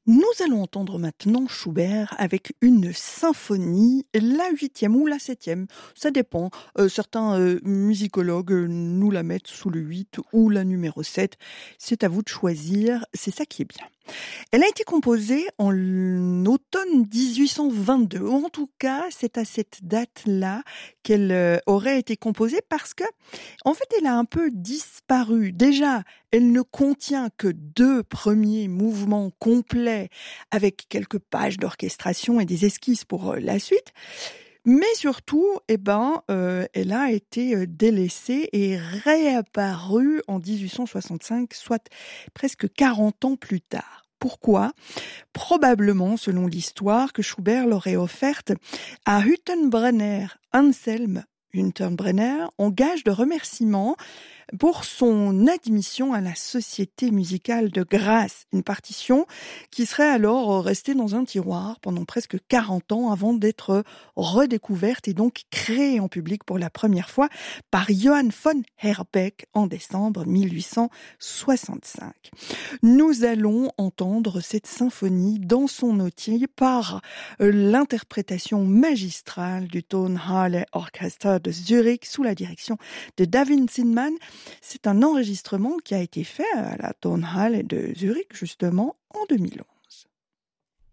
Nous allons entendre maintenant Schubert avec une symphonie, la 8e ou la 7e, ça dépend. Certains musicologues nous la mettent sous le 8 ou la numéro 7. C'est à vous de choisir, c'est ça qui est bien. Elle a été composée en automne 1822, ou en tout cas, c'est à cette date-là qu'elle aurait été composée parce que, en fait, elle a un peu disparu. Déjà, elle ne contient que 2 premiers mouvements complets avec quelques pages d'orchestration et des esquisses pour la suite. Mais surtout, elle a été délaissée et réapparue en 1865, soit presque 40 ans plus tard. Pourquoi ? Probablement, selon l'histoire, que Schubert l'aurait offerte à Hüttenbrenner Anselm Hüttenbrenner en gage de remerciement pour son admission à la Société musicale de Graz, une partition qui serait alors restée dans un tiroir pendant presque 40 ans avant d'être redécouverte et donc créée en public pour la première fois par Johann von Herbeck en décembre 1865. Nous allons entendre cette symphonie dans son entier par l'interprétation magistrale du Tonhalle Orchester de Zurich sous la direction de David Zinman. C'est un enregistrement qui a été fait à la Tonhalle de Zurich justement en 2011.